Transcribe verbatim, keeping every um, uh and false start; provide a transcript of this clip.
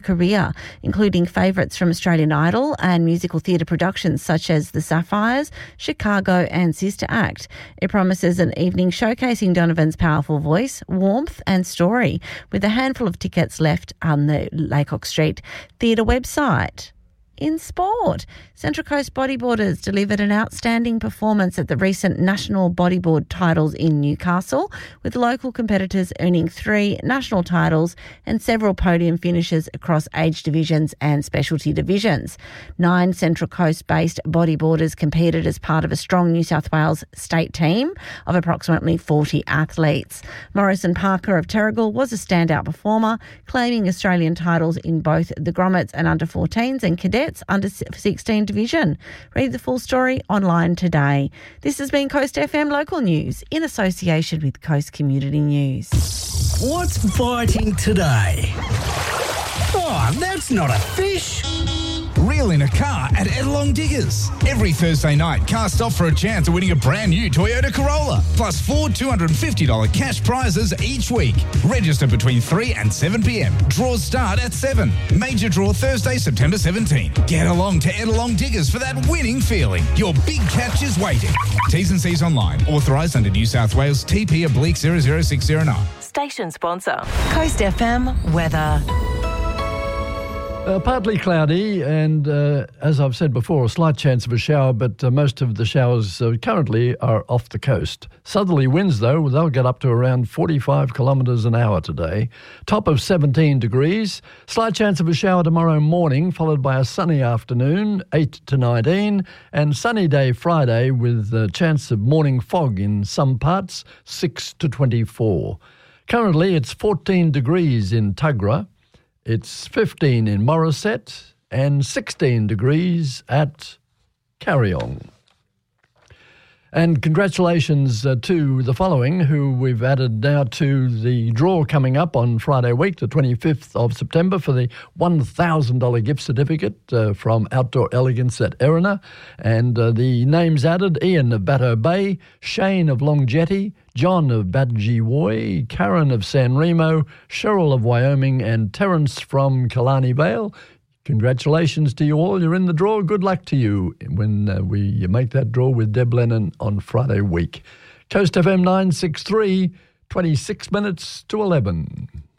career, including favourites from Australian Idol and musical theatre productions such as The Sapphires, Chicago and Sister Act. It promises an evening showcasing Donovan's powerful voice, warmth and story, with a handful of tickets left on the Laycock Street Theatre website. In sport, Central Coast bodyboarders delivered an outstanding performance at the recent national bodyboard titles in Newcastle, with local competitors earning three national titles and several podium finishes across age divisions and specialty divisions. Nine Central Coast-based bodyboarders competed as part of a strong New South Wales state team of approximately forty athletes. Morrison Parker of Terrigal was a standout performer, claiming Australian titles in both the grommets and under fourteens and cadets under sixteen division. Read the full story online today. This has been Coast F M Local News in association with Coast Community News. What's biting today? Oh, that's not a fish. Reel in a car at Edelong Diggers. Every Thursday night, cast off for a chance of winning a brand new Toyota Corolla, plus four two hundred fifty dollars cash prizes each week. Register between three and seven p.m. Draws start at seven. Major draw Thursday, September seventeenth. Get along to Edelong Diggers for that winning feeling. Your big catch is waiting. T's and C's online. Authorised under New South Wales T P oblique zero zero six zero nine. Station sponsor. Coast F M weather. Uh, partly cloudy and, uh, as I've said before, a slight chance of a shower, but uh, most of the showers uh, currently are off the coast. Southerly winds, though, they'll get up to around forty-five kilometres an hour today. Top of seventeen degrees. Slight chance of a shower tomorrow morning, followed by a sunny afternoon, eight to nineteen, and sunny day Friday with a chance of morning fog in some parts, six to twenty-four. Currently, it's fourteen degrees in Tuggerah. It's fifteen in Morisset and sixteen degrees at Carryong. And congratulations uh, to the following, who we've added now to the draw coming up on Friday week, the twenty-fifth of September, for the one thousand dollars gift certificate uh, from Outdoor Elegance at Erina. And uh, the names added: Ian of Batto Bay, Shane of Long Jetty, John of Badgewoi, Karen of San Remo, Cheryl of Wyoming, and Terence from Killarney Vale. Congratulations to you all. You're in the draw. Good luck to you when uh, we make that draw with Deb Lennon on Friday week. Coast F M nine six three, twenty-six minutes to eleven.